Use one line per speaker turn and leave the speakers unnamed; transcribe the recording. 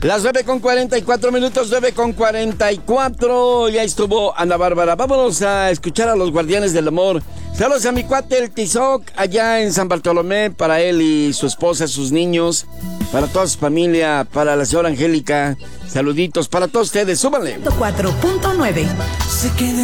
Las 9:44, 9:44. Ya estuvo Ana Bárbara. Vámonos a escuchar a los Guardianes del Amor. Saludos a mi cuate el Tizoc, allá en San Bartolomé, para él y su esposa, sus niños, para toda su familia, para la señora Angélica. Saluditos para todos ustedes, súbanle.
4.9.